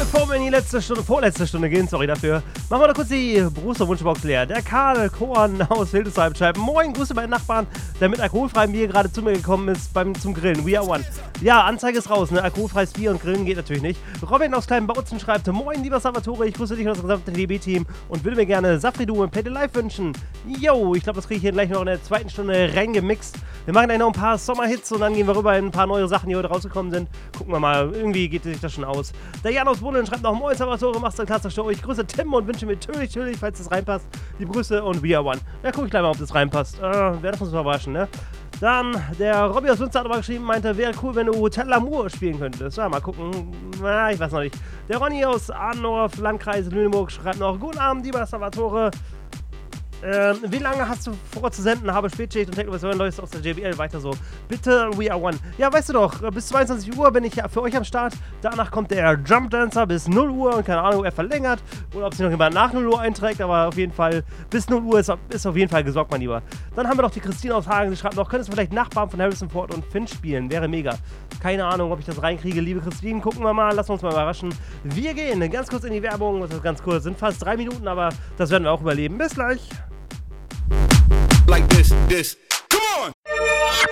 bevor wir in die vorletzte Stunde gehen, sorry dafür, machen wir noch kurz die Berufswunschbox leer. Der Karl Korn aus Hildesheim schreibt: Moin, Grüße bei den Nachbarn, der mit alkoholfreiem Bier gerade zu mir gekommen ist zum Grillen. We are one. Ja, Anzeige ist raus, ne? Alkoholfreies Bier und Grillen geht natürlich nicht. Robin aus Kleinbautzen schreibt: Moin, lieber Salvatore, ich grüße dich und das gesamte DB-Team und würde mir gerne Safridu und Play the Life wünschen. Yo, ich glaube, das kriege ich hier gleich noch in der zweiten Stunde reingemixt. Wir machen gleich noch ein paar Sommerhits und dann gehen wir rüber in ein paar neue Sachen, die heute rausgekommen sind. Gucken wir mal, irgendwie geht sich das schon aus. Der Jan aus Bullen schreibt noch: Moin, Salvatore, machst du eine klasse Show. Ich grüße Tim und wünsche mir natürlich, falls das reinpasst, liebe Grüße und We are one. Ja, guck ich gleich mal, ob das reinpasst. Wer darf uns überraschen, ne? Dann, der Robby aus Münster hat aber geschrieben, meinte, wäre cool, wenn du Hotel Lamour spielen könntest. Ja, mal gucken. Na, ich weiß noch nicht. Der Ronny aus Arndorf, Landkreis Lüneburg, schreibt noch: Guten Abend, lieber Salvatore. Wie lange hast du vor zu senden? Habe Spätschicht und Techno Neues aus der JBL. Weiter so. Bitte, We are one. Ja, weißt du doch, bis 22 Uhr bin ich für euch am Start. Danach kommt der Jump Dancer bis 0 Uhr und keine Ahnung, ob er verlängert oder ob sich noch jemand nach 0 Uhr einträgt, aber auf jeden Fall bis 0 Uhr ist auf jeden Fall gesorgt, mein Lieber. Dann haben wir noch die Christine aus Hagen, die schreibt noch: Könntest du vielleicht Nachbarn von Harrison Ford und Finn spielen? Wäre mega. Keine Ahnung, ob ich das reinkriege, liebe Christine. Gucken wir mal, lassen wir uns mal überraschen. Wir gehen ganz kurz in die Werbung. Das ist ganz kurz, sind fast 3 Minuten, aber das werden wir auch überleben. Bis gleich. Like this. Come on!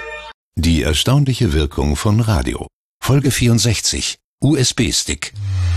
Die erstaunliche Wirkung von Radio. Folge 64. USB-Stick.